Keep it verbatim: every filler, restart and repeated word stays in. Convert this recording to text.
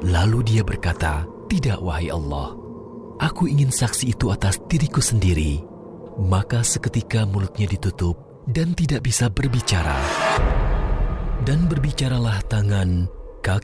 Lalu dia berkata, "Tidak, wahai Allah. Aku ingin saksi itu atas diriku sendiri." Maka seketika mulutnya ditutup dan tidak bisa berbicara. Dan berbicaralah tangan